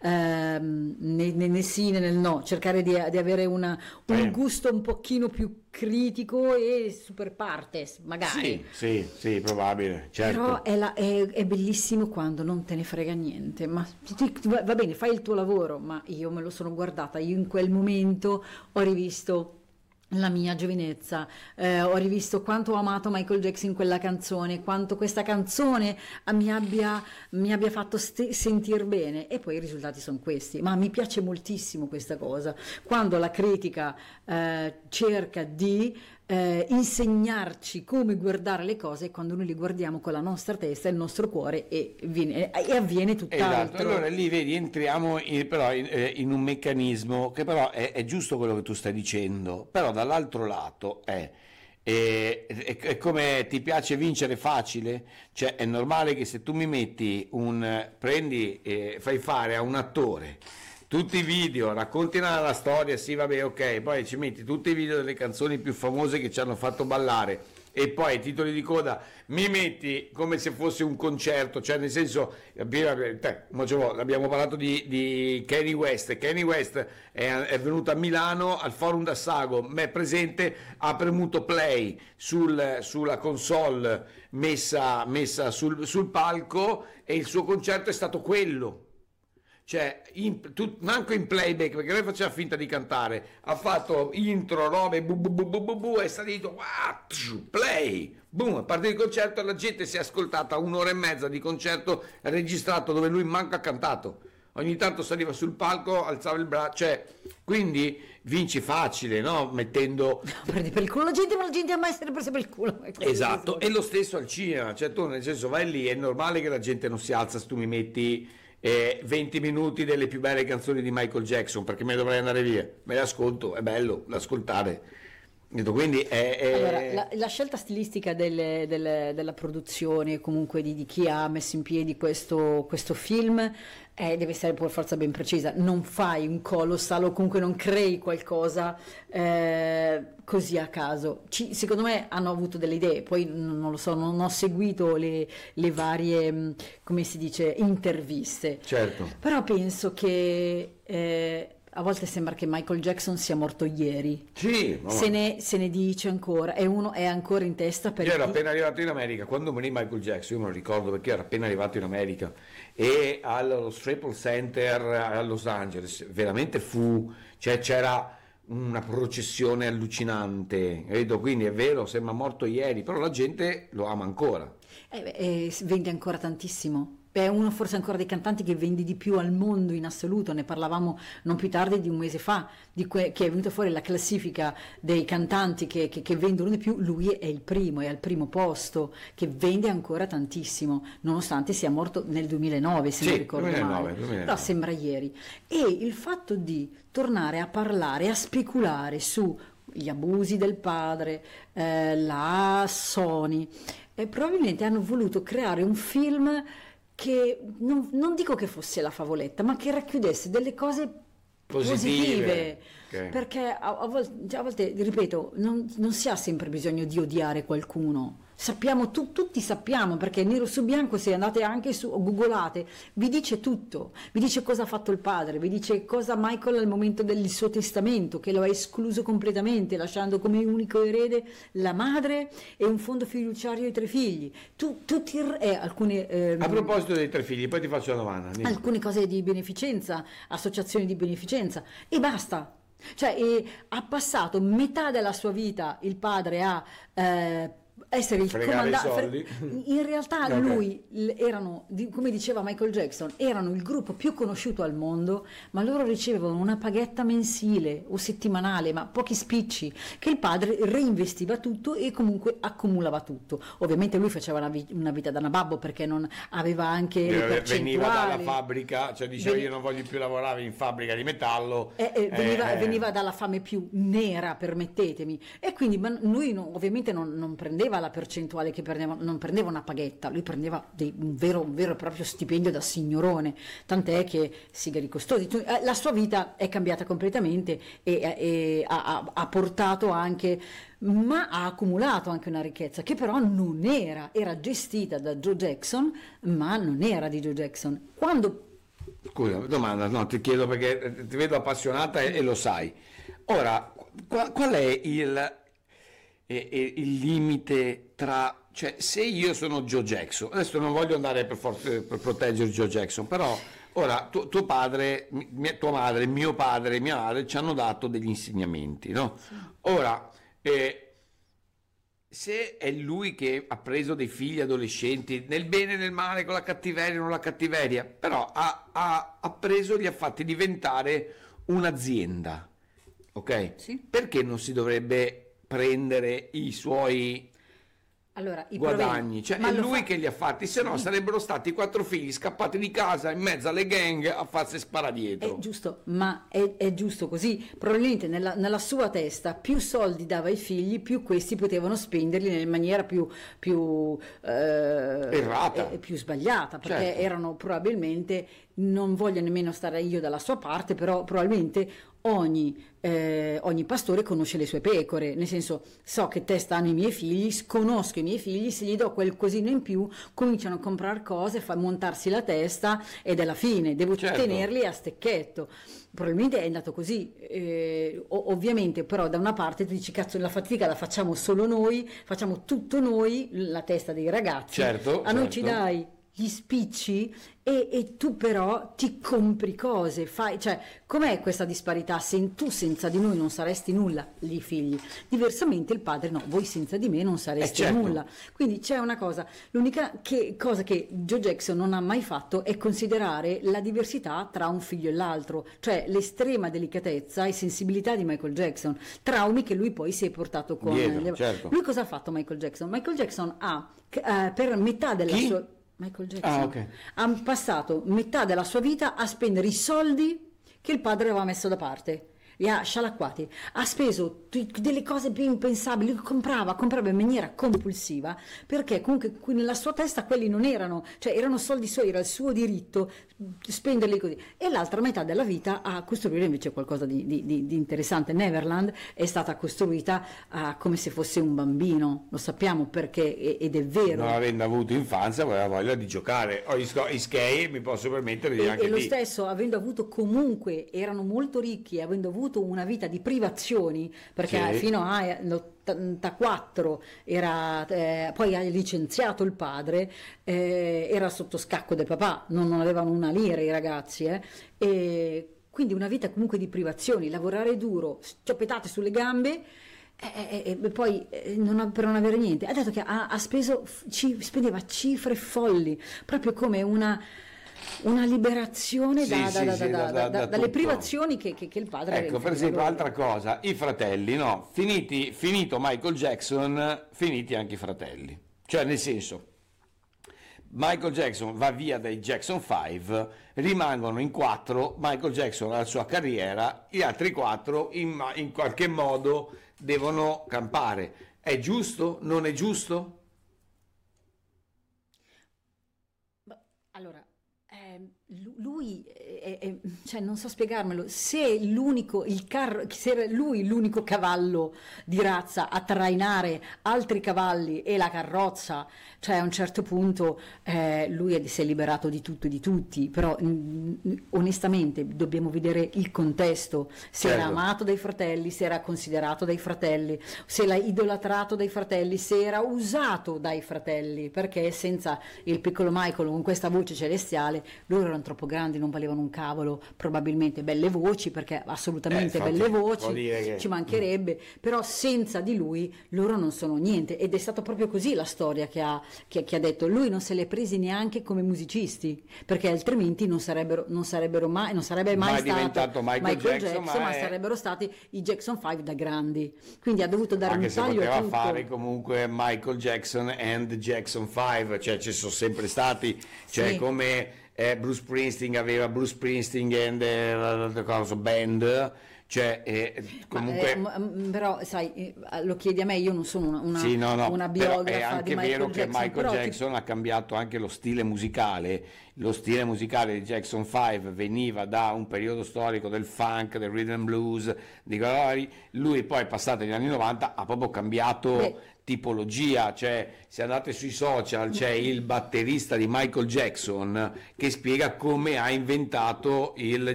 nel sì né nel no, cercare di avere un gusto un pochino più critico e super partes, magari. Sì, probabile, certo. Però è bellissimo quando non te ne frega niente, ma va bene, fai il tuo lavoro, ma io me lo sono guardata, io in quel momento ho rivisto la mia giovinezza, ho rivisto quanto ho amato Michael Jackson in quella canzone, quanto questa canzone mi abbia fatto sentir bene, e poi i risultati sono questi. Ma mi piace moltissimo questa cosa, quando la critica cerca di insegnarci come guardare le cose, quando noi le guardiamo con la nostra testa e il nostro cuore, e avviene tutt'altro. Esatto. Allora lì vedi, entriamo in un meccanismo che però è giusto quello che tu stai dicendo, però dall'altro lato è come ti piace vincere facile, cioè è normale che se tu mi metti fai fare a un attore tutti i video, racconti la storia, sì vabbè ok, poi ci metti tutti i video delle canzoni più famose che ci hanno fatto ballare, e poi ai titoli di coda mi metti come se fosse un concerto, cioè nel senso, abbiamo parlato di Kanye West. Kanye West è venuto a Milano al Forum d'Assago, me presente, ha premuto play sulla console messa sul palco, e il suo concerto è stato quello. Cioè, manco in playback, perché lei faceva finta di cantare, ha fatto intro, robe, è salito, play, boom, a parte il concerto la gente si è ascoltata 1 ora e mezza di concerto registrato dove lui manco ha cantato. Ogni tanto saliva sul palco, alzava il braccio, cioè, quindi vinci facile, no? Mettendo... Prendi per il culo la gente, ma la gente ha mai essere presa per il culo. Esatto, e lo stesso al cinema, cioè tu nel senso vai lì, è normale che la gente non si alza se tu mi metti 20 minuti delle più belle canzoni di Michael Jackson, perché me ne dovrei andare via, me le ascolto, è bello da ascoltare. Quindi allora, la scelta stilistica della produzione, comunque di chi ha messo in piedi questo film, deve essere per forza ben precisa. Non fai un colossal, o comunque non crei qualcosa così a caso. Secondo me hanno avuto delle idee, poi non lo so, non ho seguito le varie, come si dice, interviste. Certo. Però penso che a volte sembra che Michael Jackson sia morto ieri. Sì, se ne dice ancora, e uno è ancora in testa. Io ero appena arrivato in America, quando morì Michael Jackson, io me lo ricordo perché ero appena arrivato in America, e allo Staples Center a Los Angeles veramente c'era una processione allucinante, capito? Quindi è vero, sembra morto ieri, però la gente lo ama ancora. Vende ancora tantissimo. È uno forse ancora dei cantanti che vende di più al mondo in assoluto. Ne parlavamo non più tardi di un mese fa, che è venuta fuori la classifica dei cantanti che vendono di più. Lui è il primo, è al primo posto, che vende ancora tantissimo, nonostante sia morto nel 2009, se non ricordo 2009. Però sembra ieri. E il fatto di tornare a parlare, a speculare su gli abusi del padre, la Sony, probabilmente hanno voluto creare un film che non dico che fosse la favoletta, ma che racchiudesse delle cose positive. Okay. Perché a volte, ripeto, non si ha sempre bisogno di odiare qualcuno. Sappiamo, tutti sappiamo, perché nero su bianco, se andate anche su o googolate, vi dice tutto, vi dice cosa ha fatto il padre, vi dice cosa Michael al momento del suo testamento, che lo ha escluso completamente, lasciando come unico erede la madre e un fondo fiduciario ai 3 figli. A proposito dei 3 figli, poi ti faccio una domanda. Alcune cose di beneficenza, associazioni di beneficenza, e basta. Cioè, ha passato metà della sua vita il padre a essere il comandante. In realtà lui erano, come diceva Michael Jackson, erano il gruppo più conosciuto al mondo, ma loro ricevevano una paghetta mensile o settimanale, ma pochi spicci, che il padre reinvestiva tutto e comunque accumulava tutto. Ovviamente lui faceva una vita da nababbo, perché non aveva anche le percentuali. Veniva dalla fabbrica, cioè diceva io non voglio più lavorare in fabbrica di metallo. Veniva dalla fame più nera, permettetemi, e quindi lui ovviamente non prendeva la percentuale che prendeva, non prendeva una paghetta, lui prendeva un vero e proprio stipendio da signorone, tant'è che sigari costosi. La sua vita è cambiata completamente e ha portato anche, ma ha accumulato anche una ricchezza che però non era gestita da Joe Jackson, ma non era di Joe Jackson. Quando Scusa, domanda, no, ti chiedo perché ti vedo appassionata e lo sai. Ora, qual è il limite tra, cioè se io sono Joe Jackson, adesso non voglio andare per forza per proteggere Joe Jackson, però ora tuo padre, tua madre, mio padre e mia madre ci hanno dato degli insegnamenti, no? Ora, se è lui che ha preso dei figli adolescenti nel bene e nel male, con la cattiveria o non la cattiveria, però ha preso e li ha fatti diventare un'azienda, ok? Sì. Perché non si dovrebbe prendere i suoi Allora, i guadagni? Cioè ma è lo lui fa- che li ha fatti, se no Sì. sarebbero stati 4 figli scappati di casa in mezzo alle gang a farsi È sparadietro. giusto, ma è giusto così. Probabilmente nella sua testa più soldi dava ai figli, più questi potevano spenderli in maniera più, Errata. più sbagliata, perché Certo. erano probabilmente, non voglio nemmeno stare io dalla sua parte, però probabilmente ogni pastore conosce le sue pecore, nel senso so che testa hanno i miei figli, conosco i miei figli, se gli do quel cosino in più cominciano a comprare cose, montarsi la testa ed è la fine, devo Certo. tenerli a stecchetto. Probabilmente è andato così, ovviamente però da una parte tu dici cazzo la fatica la facciamo solo noi, facciamo tutto noi, la testa dei ragazzi, Certo, a noi ci certo. dai gli spicci e tu però ti compri cose, fai, cioè com'è questa disparità? Se tu senza di noi non saresti nulla, i figli, diversamente il padre no, voi senza di me non sareste certo. nulla. Quindi c'è una cosa, l'unica cosa che Joe Jackson non ha mai fatto è considerare la diversità tra un figlio e l'altro, cioè l'estrema delicatezza e sensibilità di Michael Jackson, traumi che lui poi si è portato con Dietro, certo. Lui cosa ha fatto Michael Jackson? Michael Jackson ha per metà della Chi? sua Michael Jackson Ah, ok. ha passato metà della sua vita a spendere i soldi che il padre aveva messo da parte. Li ha scialacquati, ha speso delle cose più impensabili, comprava in maniera compulsiva, perché comunque nella sua testa quelli non erano, cioè erano soldi suoi, era il suo diritto spenderli così. E l'altra metà della vita a costruire invece qualcosa di interessante. Neverland è stata costruita come se fosse un bambino, lo sappiamo perché, ed è vero. Non avendo avuto infanzia, aveva voglia di giocare. Ho gli skate, mi posso permettere di anche E lo lì. stesso, avendo avuto comunque, erano molto ricchi, avendo avuto una vita di privazioni, perché Sì. fino all'84 era, poi ha licenziato il padre, era sotto scacco del papà, non avevano una lira i ragazzi, e quindi una vita comunque di privazioni, lavorare duro, sciopettate sulle gambe. E poi per non avere niente, ha detto che spendeva cifre folli, proprio come una liberazione Sì, sì, sì, da dalle tutto. privazioni che il padre Ecco, per esempio, altra cosa, i fratelli, no? Finito Michael Jackson, finiti anche i fratelli. Cioè, nel senso, Michael Jackson va via dai Jackson 5, rimangono in 4, Michael Jackson ha la sua carriera, gli altri 4 in qualche modo devono campare. È giusto? Non è giusto? Allora, lui, cioè non so spiegarmelo, se l'unico, se era lui l'unico cavallo di razza a trainare altri cavalli e la carrozza, cioè a un certo punto lui si è liberato di tutto e di tutti, però onestamente dobbiamo vedere il contesto, se era Certo. amato dai fratelli, se era considerato dai fratelli, se era idolatrato dai fratelli, se era usato dai fratelli, perché senza il piccolo Michael con questa voce celestiale loro erano troppo grandi, non valevano un cavolo, probabilmente belle voci, perché assolutamente infatti, belle vuol voci, dire che- ci mancherebbe, però senza di lui loro non sono niente, ed è stata proprio così la storia che ha detto, lui non se li è presi neanche come musicisti, perché altrimenti non sarebbe mai Mai stato diventato Michael Jackson, ma ma sarebbero stati i Jackson 5 da grandi, quindi ha dovuto dare Anche un se taglio a poteva tutto. fare comunque Michael Jackson and Jackson 5, cioè ci sono sempre stati, cioè Sì. come Bruce Springsteen aveva Bruce Springsteen and the cosa, band, Cioè, comunque... però sai, lo chiedi a me, io non sono Sì, no, no, una però biografa è anche di Michael vero che Jackson, Michael però Jackson ha cambiato anche lo stile musicale. Lo stile musicale di Jackson 5 veniva da un periodo storico del funk, del rhythm and blues, di colori. Lui poi, passato negli anni 90, ha proprio cambiato beh, tipologia. Cioè, se andate sui social c'è il batterista di Michael Jackson che spiega come ha inventato il